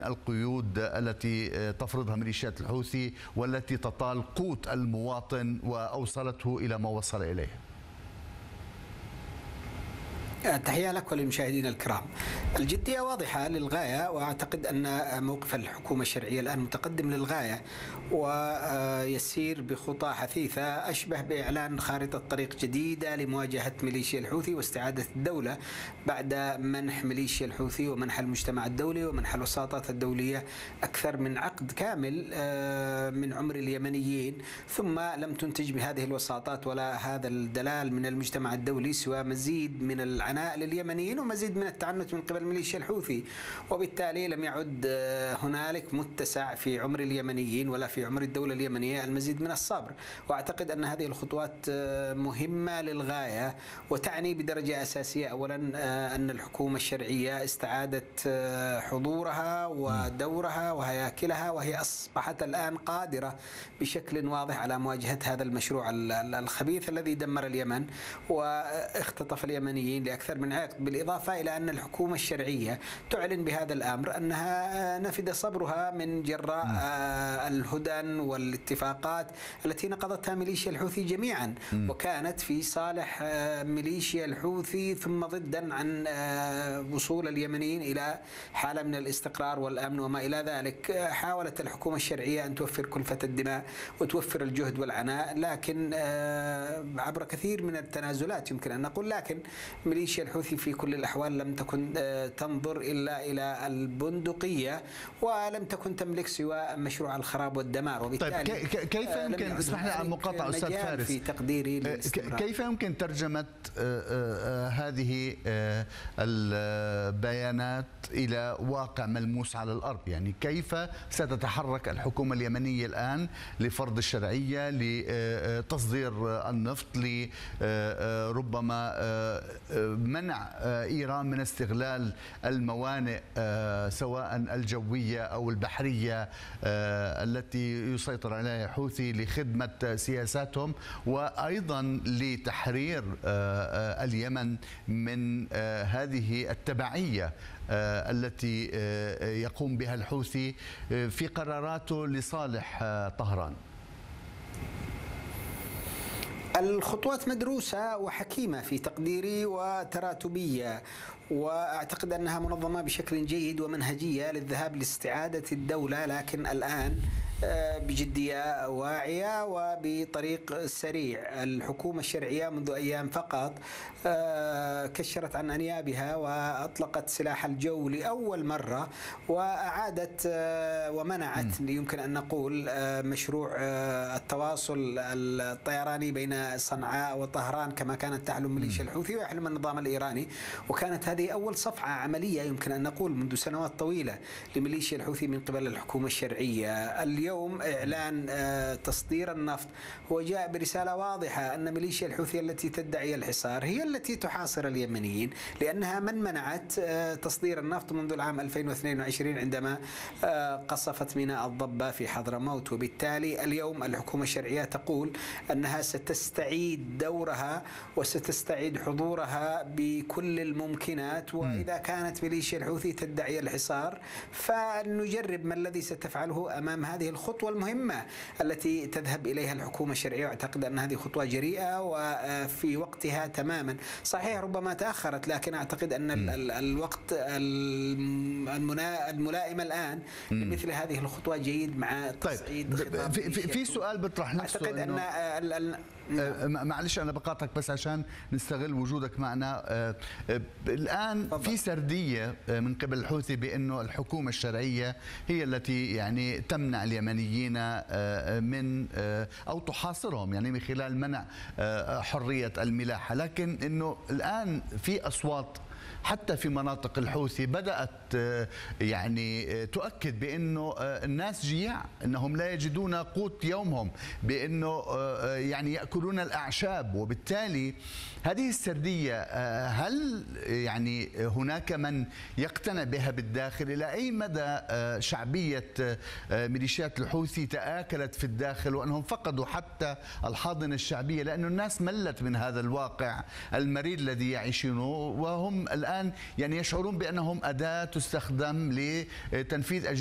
القيود التي تفرضها ميليشيات الحوثي والتي تطال قوت المواطن وأوصلته إلى ما وصل إليه؟ تحية لك وللمشاهدين الكرام. الجدية واضحة للغاية، وأعتقد أن موقف الحكومة الشرعية الآن متقدم للغاية ويسير بخطى حثيثة أشبه بإعلان خارطة طريق جديدة لمواجهة ميليشيا الحوثي واستعادة الدولة بعد منح ميليشيا الحوثي ومنح المجتمع الدولي ومنح الوساطات الدولية أكثر من عقد كامل من عمر اليمنيين، ثم لم تنتج بهذه الوساطات ولا هذا الدلال من المجتمع الدولي سوى مزيد من العناء لليمنيين ومزيد من التعنت من قبل ميليشيا الحوثي، وبالتالي لم يعد هنالك متسع في عمر اليمنيين ولا في عمر الدولة اليمنية المزيد من الصبر. وأعتقد أن هذه الخطوات مهمة للغاية وتعني بدرجة أساسية أولا أن الحكومة الشرعية استعادت حضورها ودورها وهياكلها، وهي أصبحت الآن قادرة بشكل واضح على مواجهة هذا المشروع الخبيث الذي دمر اليمن واختطف اليمنيين لأكثر من عقد، بالإضافة إلى أن الحكومة الشرعية تعلن بهذا الأمر أنها نفد صبرها من جراء الهدن والاتفاقات التي نقضتها ميليشيا الحوثي جميعا وكانت في صالح ميليشيا الحوثي ثم ضدا عن وصول اليمنيين إلى حالة من الاستقرار والأمن وما إلى ذلك. حاولت الحكومة الشرعية أن توفر كلفة الدماء وتوفر الجهد والعناء، لكن عبر كثير من التنازلات يمكن أن نقول، لكن ميليشيا الحوثي في كل الأحوال لم تكن تنظر إلا إلى البندقية ولم تكن تملك سوى مشروع الخراب والدمار. وبالتالي طيب كيف يمكن، اسمح لي على المقاطعة أستاذ فارس، في تقديري كيف يمكن ترجمة هذه البيانات إلى واقع ملموس على الأرض؟ يعني كيف ستتحرك الحكومة اليمنية الآن لفرض الشرعية، لتصدير النفط، لربما منع إيران من استغلال الموانئ سواء الجوية أو البحرية التي يسيطر عليها الحوثي لخدمة سياساتهم، وأيضا لتحرير اليمن من هذه التبعية التي يقوم بها الحوثي في قراراته لصالح طهران؟ الخطوات مدروسة وحكيمة في تقديري وتراتبية، وأعتقد أنها منظمة بشكل جيد ومنهجية للذهاب لاستعادة الدولة، لكن الآن بجدية واعية وبطريق سريع. الحكومة الشرعية منذ أيام فقط كشرت عن أنيابها وأطلقت سلاح الجو لأول مرة وأعادت ومنعت يمكن أن نقول مشروع التواصل الطيراني بين صنعاء وطهران كما كانت تحلم ميليشيا الحوثي ويحلم النظام الإيراني، وكانت هذه أول صفعة عملية يمكن أن نقول منذ سنوات طويلة لميليشيا الحوثي من قبل الحكومة الشرعية. اليوم إعلان تصدير النفط هو جاء برسالة واضحة أن ميليشيا الحوثي التي تدعي الحصار هي التي تحاصر اليمنيين، لأنها من منعت تصدير النفط منذ العام 2022 عندما قصفت ميناء الضبة في حضرموت. وبالتالي اليوم الحكومة الشرعية تقول أنها ستستعيد دورها وستستعيد حضورها بكل الممكنات، وإذا كانت ميليشيا الحوثي تدعي الحصار فنجرب ما الذي ستفعله أمام هذه الخطوة المهمة التي تذهب إليها الحكومة الشرعية. وأعتقد أن هذه خطوة جريئة وفي وقتها تماما، صحيح ربما تأخرت، لكن أعتقد أن الوقت الملائم الآن لمثل هذه الخطوة جيد مع تصعيد. طيب في سؤال بيطرح نفسه، أعتقد أن معلش أنا بقاطعك بس عشان نستغل وجودك معنا. الآن في سردية من قبل الحوثي بأنه الحكومة الشرعية هي التي يعني تمنع اليمنيين من أو تحاصرهم يعني من خلال منع حرية الملاحة، لكن أنه الآن في أصوات حتى في مناطق الحوثي بدأت يعني تؤكد بأنه الناس جياع، أنهم لا يجدون قوت يومهم، بأنه يعني يأكلون الأعشاب. وبالتالي هذه السردية هل يعني هناك من يقتنع بها بالداخل؟ إلى أي مدى شعبية ميليشيات الحوثي تآكلت في الداخل وأنهم فقدوا حتى الحاضنة الشعبية، لأن الناس ملت من هذا الواقع المرير الذي يعيشونه، وهم الآن يعني يشعرون بأنهم أداة تستخدم لتنفيذ